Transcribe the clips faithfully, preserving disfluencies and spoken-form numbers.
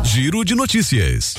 Giro de Notícias.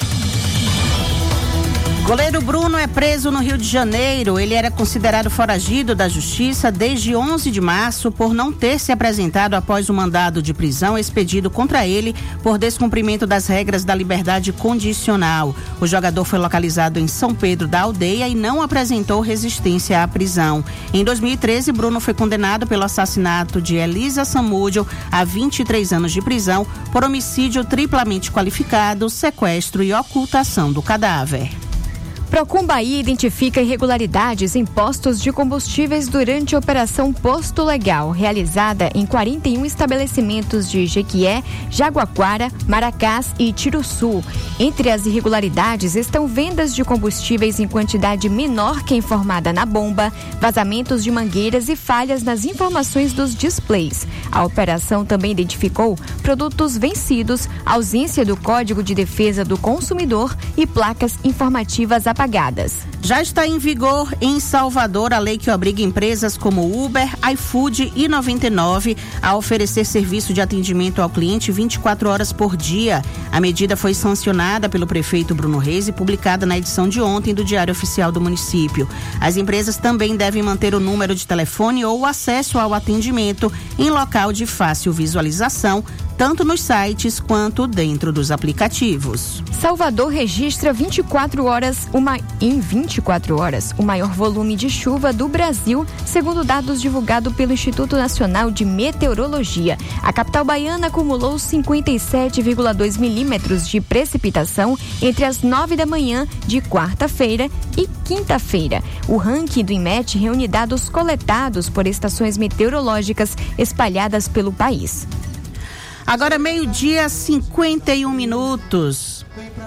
Goleiro Bruno é preso no Rio de Janeiro. Ele era considerado foragido da Justiça desde onze de março por não ter se apresentado após o mandado de prisão expedido contra ele por descumprimento das regras da liberdade condicional. O jogador foi localizado em São Pedro da Aldeia e não apresentou resistência à prisão. Em dois mil e treze, Bruno foi condenado pelo assassinato de Elisa Samúdio a vinte e três anos de prisão por homicídio triplamente qualificado, sequestro e ocultação do cadáver. Procon Bahia identifica irregularidades em postos de combustíveis durante a Operação Posto Legal, realizada em quarenta e um estabelecimentos de Jequié, Jaguaquara, Maracás e Tiruçu. Entre as irregularidades estão vendas de combustíveis em quantidade menor que a informada na bomba, vazamentos de mangueiras e falhas nas informações dos displays. A operação também identificou produtos vencidos, ausência do Código de Defesa do Consumidor e placas informativas apagadas. Já está em vigor em Salvador a lei que obriga empresas como Uber, iFood e noventa e nove a oferecer serviço de atendimento ao cliente vinte e quatro horas por dia. A medida foi sancionada pelo prefeito Bruno Reis e publicada na edição de ontem do Diário Oficial do município. As empresas também devem manter o número de telefone ou acesso ao atendimento em local de fácil visualização, tanto nos sites quanto dentro dos aplicativos. Salvador registra vinte e quatro horas, uma, em vinte e quatro horas, o maior volume de chuva do Brasil, segundo dados divulgados pelo Instituto Nacional de Meteorologia. A capital baiana acumulou cinquenta e sete vírgula dois milímetros de precipitação entre as nove da manhã de quarta-feira e quinta-feira. O ranking do INMET reúne dados coletados por estações meteorológicas espalhadas pelo país. Agora meio-dia, cinquenta e um minutos.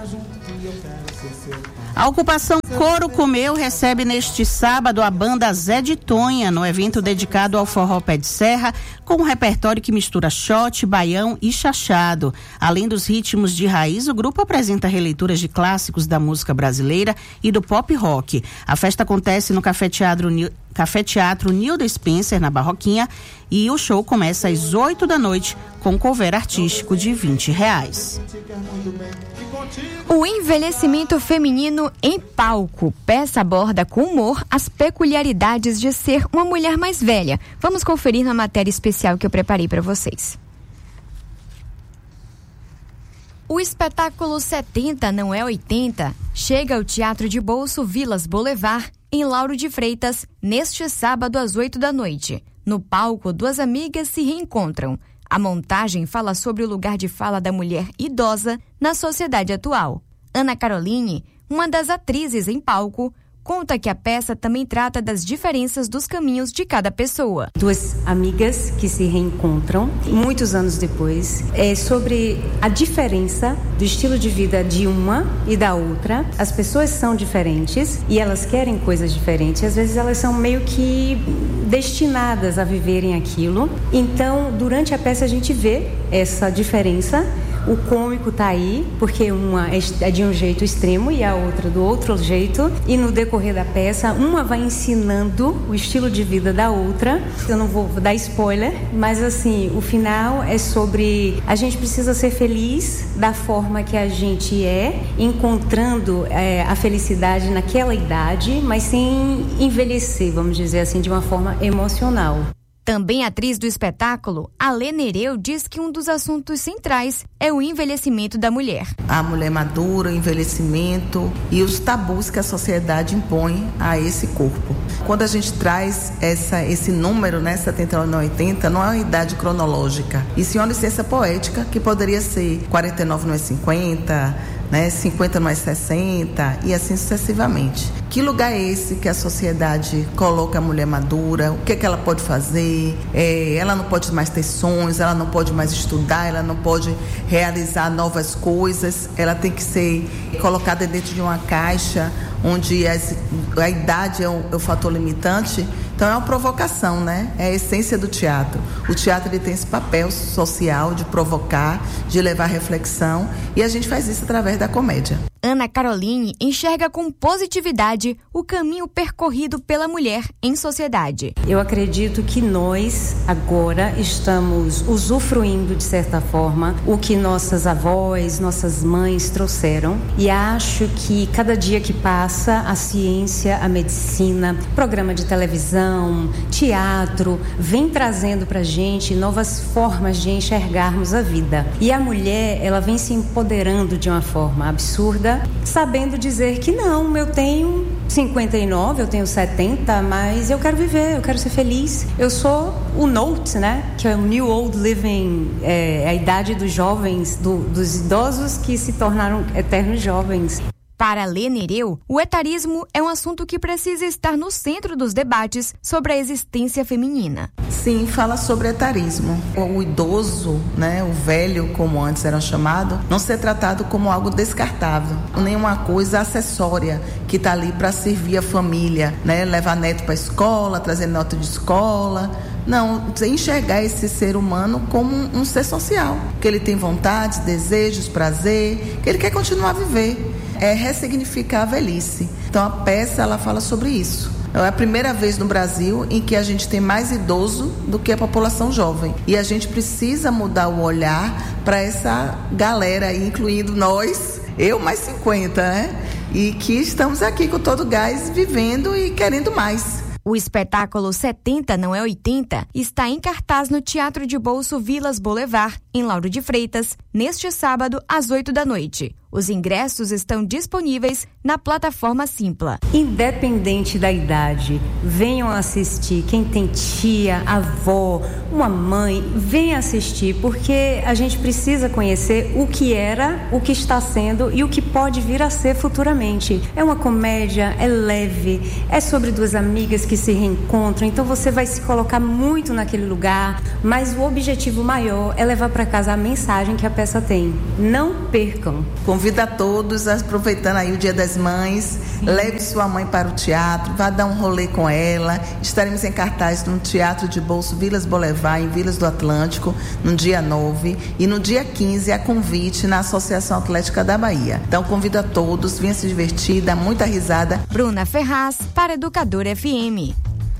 A ocupação Coro Comeu recebe neste sábado a banda Zé de Tonha, no evento dedicado ao forró pé de serra, com um repertório que mistura shot, baião e chachado. Além dos ritmos de raiz, o grupo apresenta releituras de clássicos da música brasileira e do pop rock. A festa acontece no Café Teatro Café Teatro Nilda Spencer, na Barroquinha, e o show começa às oito da noite com cover artístico de vinte reais. O envelhecimento feminino em palco. Peça aborda com humor as peculiaridades de ser uma mulher mais velha. Vamos conferir na matéria especial que eu preparei para vocês. O espetáculo setenta não é oitenta chega ao Teatro de Bolso Vilas Boulevard, em Lauro de Freitas, neste sábado às oito da noite. No palco, duas amigas se reencontram. A montagem fala sobre o lugar de fala da mulher idosa na sociedade atual. Ana Caroline, uma das atrizes em palco, conta que a peça também trata das diferenças dos caminhos de cada pessoa. Duas amigas que se reencontram muitos anos depois, é sobre a diferença do estilo de vida de uma e da outra. As pessoas são diferentes e elas querem coisas diferentes. Às vezes elas são meio que destinadas a viverem aquilo. Então, durante a peça a gente vê essa diferença. O cômico tá aí, porque uma é de um jeito extremo e a outra do outro jeito. E no decorrer da peça, uma vai ensinando o estilo de vida da outra. Eu não vou dar spoiler, mas assim, o final é sobre a gente precisa ser feliz da forma que a gente é, encontrando é, a felicidade naquela idade, mas sem envelhecer, vamos dizer assim, de uma forma emocional. Também atriz do espetáculo, Alê Nereu diz que um dos assuntos centrais é o envelhecimento da mulher. A mulher madura, o envelhecimento e os tabus que a sociedade impõe a esse corpo. Quando a gente traz essa, esse número, né, setenta e nove, oitenta, não é uma idade cronológica, e sim uma licença poética que poderia ser quarenta e nove não é cinquenta, né, cinquenta não é sessenta e assim sucessivamente. Que lugar é esse que a sociedade coloca a mulher madura? O que é que ela pode fazer? É, ela não pode mais ter sonhos, ela não pode mais estudar, ela não pode realizar novas coisas, ela tem que ser colocada dentro de uma caixa onde as, a idade é o, é o fator limitante. Então é uma provocação, né? É a essência do teatro. O teatro ele tem esse papel social de provocar, de levar reflexão, e a gente faz isso através da comédia. Ana Caroline enxerga com positividade o caminho percorrido pela mulher em sociedade. Eu acredito que nós agora estamos usufruindo, de certa forma, o que nossas avós, nossas mães trouxeram, e acho que cada dia que passa, a ciência, a medicina, programa de televisão, teatro, vem trazendo pra gente novas formas de enxergarmos a vida. E a mulher, ela vem se empoderando de uma forma absurda, sabendo dizer que não, eu tenho cinquenta e nove, eu tenho setenta, mas eu quero viver, eu quero ser feliz. Eu sou o Note, né? Que é o New Old Living, é a idade dos jovens, do, dos idosos que se tornaram eternos jovens. Para Lê Nereu, o etarismo é um assunto que precisa estar no centro dos debates sobre a existência feminina. Sim, fala sobre etarismo. O idoso, né, o velho, como antes era chamado, não ser tratado como algo descartável, nenhuma coisa acessória que está ali para servir a família, né, levar neto para a escola, trazer nota de escola. Não, enxergar esse ser humano como um, um ser social, que ele tem vontades, desejos, prazer, que ele quer continuar a viver. É ressignificar a velhice. Então a peça, ela fala sobre isso. É a primeira vez no Brasil em que a gente tem mais idoso do que a população jovem. E a gente precisa mudar o olhar para essa galera aí, incluindo nós, eu mais cinquenta, né? E que estamos aqui com todo gás, vivendo e querendo mais. O espetáculo setenta não é oitenta está em cartaz no Teatro de Bolso Vilas Boulevard, em Lauro de Freitas, neste sábado, às oito da noite. Os ingressos estão disponíveis na plataforma Simpla. Independente da idade, venham assistir. Quem tem tia, avó, uma mãe, venha assistir, porque a gente precisa conhecer o que era, o que está sendo e o que pode vir a ser futuramente. É uma comédia, é leve, é sobre duas amigas que se reencontram, então você vai se colocar muito naquele lugar, mas o objetivo maior é levar para casa a mensagem que a peça tem. Não percam. Convido a todos, aproveitando aí o Dia das Mães, sim, leve sua mãe para o teatro, vá dar um rolê com ela. Estaremos em cartaz no Teatro de Bolso Vilas Boulevard, em Vilas do Atlântico, no dia nove, e no dia quinze a convite na Associação Atlética da Bahia. Então convido a todos, venha se divertir, dá muita risada. Bruna Ferraz, para Educadora F M.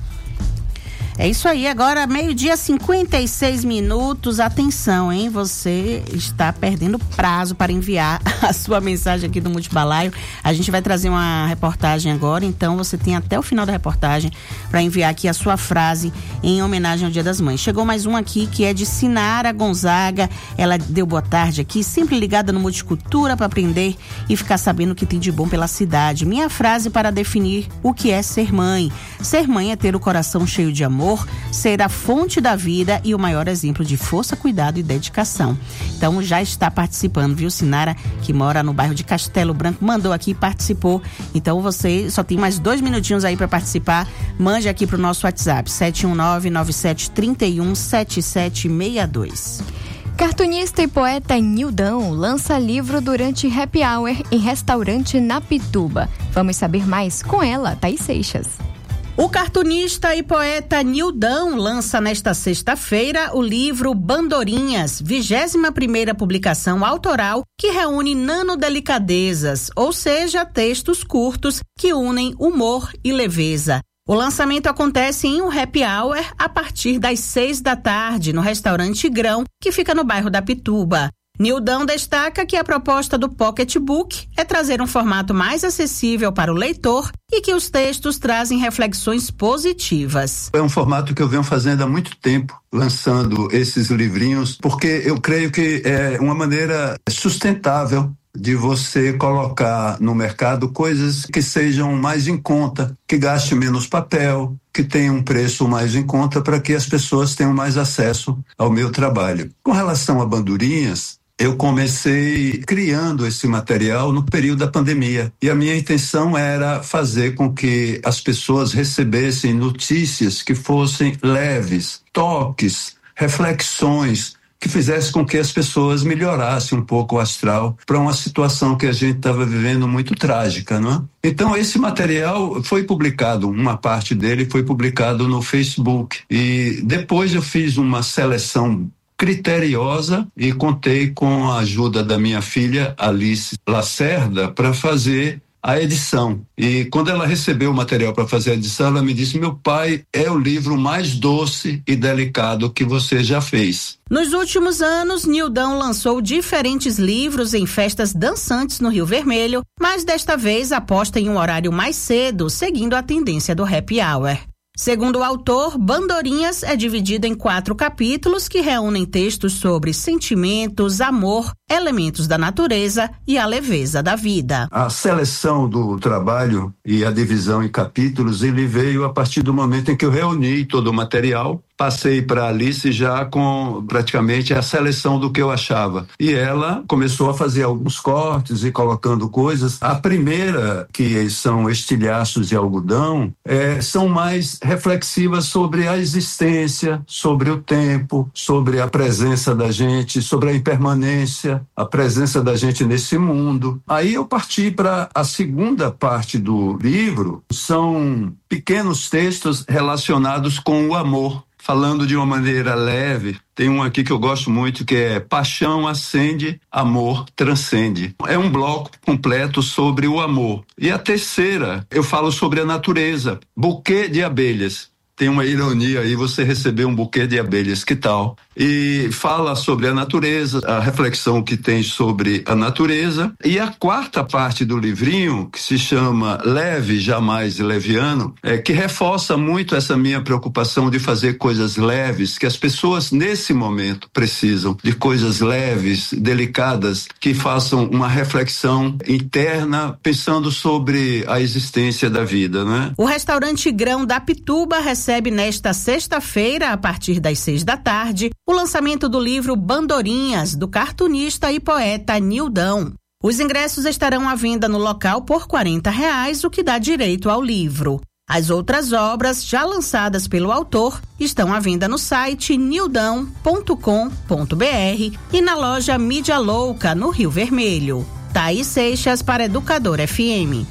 É isso aí, agora meio-dia, cinquenta e seis minutos. Atenção, hein? Você está perdendo prazo para enviar a sua mensagem aqui do Multibalaio. A gente vai trazer uma reportagem agora, então você tem até o final da reportagem para enviar aqui a sua frase em homenagem ao Dia das Mães. Chegou mais um aqui que é de Sinara Gonzaga. Ela deu boa tarde aqui, sempre ligada no Multicultura para aprender e ficar sabendo o que tem de bom pela cidade. Minha frase para definir o que é ser mãe. Ser mãe é ter o coração cheio de amor, ser a fonte da vida e o maior exemplo de força, cuidado e dedicação. Então já está participando, viu? Sinara, que mora no bairro de Castelo Branco, mandou aqui e participou. Então você só tem mais dois minutinhos aí para participar. Mande aqui pro nosso WhatsApp, sete um nove, nove sete três um, sete sete seis dois. Cartunista e poeta Nildão lança livro durante happy hour em restaurante na Pituba. Vamos saber mais com ela, Thaís Seixas. O cartunista e poeta Nildão lança nesta sexta-feira o livro Bandorinhas, vigésima primeira publicação autoral que reúne nanodelicadezas, ou seja, textos curtos que unem humor e leveza. O lançamento acontece em um happy hour a partir das seis da tarde no restaurante Grão, que fica no bairro da Pituba. Nildão destaca que a proposta do Pocket Book é trazer um formato mais acessível para o leitor e que os textos trazem reflexões positivas. É um formato que eu venho fazendo há muito tempo, lançando esses livrinhos, porque eu creio que é uma maneira sustentável de você colocar no mercado coisas que sejam mais em conta, que gaste menos papel, que tenham um preço mais em conta para que as pessoas tenham mais acesso ao meu trabalho. Com relação a Bandorinhas, eu comecei criando esse material no período da pandemia e a minha intenção era fazer com que as pessoas recebessem notícias que fossem leves, toques, reflexões, que fizesse com que as pessoas melhorassem um pouco o astral para uma situação que a gente estava vivendo muito trágica, não é? Então esse material foi publicado, uma parte dele foi publicado no Facebook e depois eu fiz uma seleção criteriosa e contei com a ajuda da minha filha Alice Lacerda para fazer a edição. E quando ela recebeu o material para fazer a edição, ela me disse: meu pai, é o livro mais doce e delicado que você já fez. Nos últimos anos, Nildão lançou diferentes livros em festas dançantes no Rio Vermelho, mas desta vez aposta em um horário mais cedo, seguindo a tendência do happy hour. Segundo o autor, Bandorinhas é dividido em quatro capítulos que reúnem textos sobre sentimentos, amor, elementos da natureza e a leveza da vida. A seleção do trabalho e a divisão em capítulos, ele veio a partir do momento em que eu reuni todo o material, passei para Alice já com praticamente a seleção do que eu achava. E ela começou a fazer alguns cortes e colocando coisas. A primeira, que são estilhaços de algodão, é, são mais reflexivas sobre a existência, sobre o tempo, sobre a presença da gente, sobre a impermanência, a presença da gente nesse mundo. Aí eu parti para a segunda parte do livro, são pequenos textos relacionados com o amor, falando de uma maneira leve. Tem um aqui que eu gosto muito, que é Paixão acende, amor transcende. É um bloco completo sobre o amor. E a terceira, eu falo sobre a natureza, buquê de abelhas. Tem uma ironia aí, você receber um buquê de abelhas, que tal? E fala sobre a natureza, a reflexão que tem sobre a natureza. E a quarta parte do livrinho, que se chama Leve, Jamais Leviano, é que reforça muito essa minha preocupação de fazer coisas leves, que as pessoas nesse momento precisam de coisas leves, delicadas, que façam uma reflexão interna, pensando sobre a existência da vida, né? O restaurante Grão da Pituba recebe recebe nesta sexta-feira, a partir das seis da tarde, o lançamento do livro Bandorinhas, do cartunista e poeta Nildão. Os ingressos estarão à venda no local por quarenta reais, o que dá direito ao livro. As outras obras, já lançadas pelo autor, estão à venda no site nildão ponto com ponto br e na loja Mídia Louca, no Rio Vermelho. Thaís Seixas para Educador F M.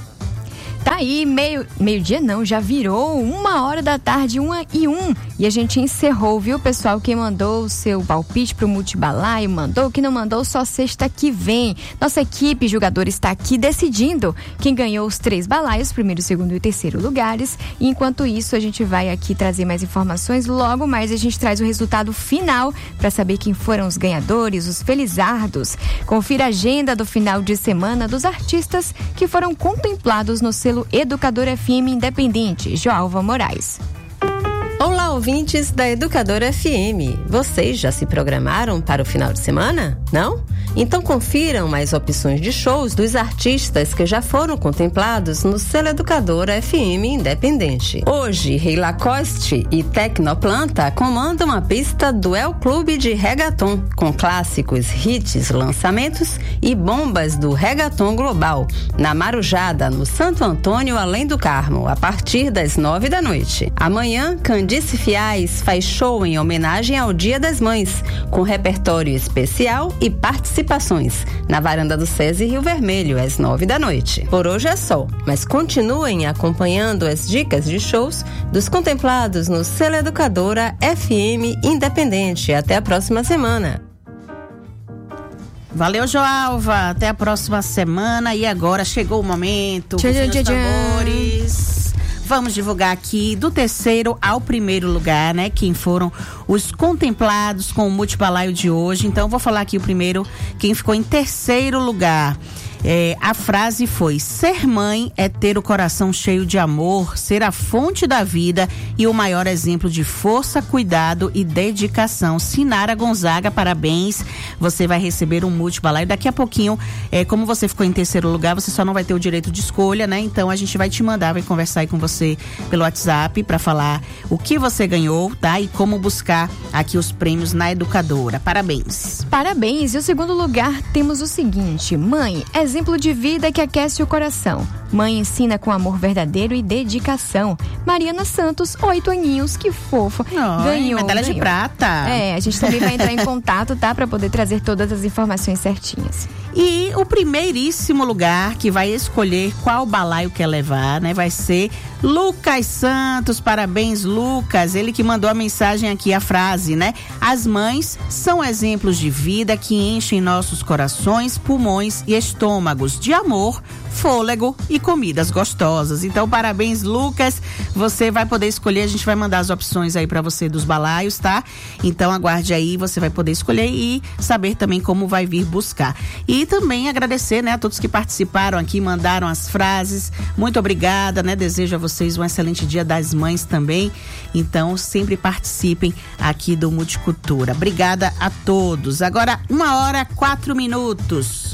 Tá aí, meio, meio-dia não, já virou uma hora da tarde, uma e um. E a gente encerrou, viu, pessoal? Quem mandou o seu palpite pro Multibalaio, mandou. Quem não mandou, só sexta que vem. Nossa equipe jogadora está aqui decidindo quem ganhou os três balaios, primeiro, segundo e terceiro lugares. E enquanto isso, a gente vai aqui trazer mais informações. Logo mais a gente traz o resultado final para saber quem foram os ganhadores, os felizardos. Confira a agenda do final de semana dos artistas que foram contemplados no selo Educador F M Independente. Joalva Moraes. Olá, ouvintes da Educador F M. Vocês já se programaram para o final de semana? Não? Então confiram mais opções de shows dos artistas que já foram contemplados no selo Educador F M Independente. Hoje, Rei Lacoste e Tecnoplanta comandam a pista do El Clube de Reggaeton, com clássicos, hits, lançamentos e bombas do reggaeton global, na Marujada, no Santo Antônio, Além do Carmo, a partir das nove da noite. Amanhã, Candice Fiais faz show em homenagem ao Dia das Mães, com repertório especial e participações na varanda do SESI Rio Vermelho, às nove da noite. Por hoje é só, mas continuem acompanhando as dicas de shows dos contemplados no selo Educadora F M Independente. Até a próxima semana. Valeu, Joalva. Até a próxima semana. E agora chegou o momento. Tchau, tchau, tchau. Vamos divulgar aqui do terceiro ao primeiro lugar, né? Quem foram os contemplados com o Multibalaio de hoje. Então, vou falar aqui o primeiro, quem ficou em terceiro lugar. É, a frase foi: ser mãe é ter o coração cheio de amor, ser a fonte da vida e o maior exemplo de força, cuidado e dedicação. Sinara Gonzaga, parabéns. Você vai receber um Multibalaio. Daqui a pouquinho, é, como você ficou em terceiro lugar, você só não vai ter o direito de escolha, né? Então a gente vai te mandar, vai conversar aí com você pelo WhatsApp para falar o que você ganhou, tá? E como buscar aqui os prêmios na Educadora. Parabéns. Parabéns. E o segundo lugar temos o seguinte: mãe, exemplo de vida que aquece o coração. Mãe ensina com amor verdadeiro e dedicação. Mariana Santos, oito aninhos, que fofa. Oi, ganhou. Medalha ganhou. de prata. É, a gente também vai entrar em contato, tá? Pra poder trazer todas as informações certinhas. E o primeiríssimo lugar que vai escolher qual balaio quer levar, né? Vai ser Lucas Santos. Parabéns, Lucas. Ele que mandou a mensagem aqui, a frase, né? As mães são exemplos de vida que enchem nossos corações, pulmões e estômagos de amor, fôlego e comidas gostosas. Então, parabéns, Lucas. Você vai poder escolher, a gente vai mandar as opções aí pra você dos balaios, tá? Então, aguarde aí, você vai poder escolher e saber também como vai vir buscar. E também agradecer, né, a todos que participaram aqui, mandaram as frases. Muito obrigada, né? Desejo a vocês um excelente Dia das Mães também. Então, sempre participem aqui do Multicultura. Obrigada a todos. Agora, uma hora, quatro minutos.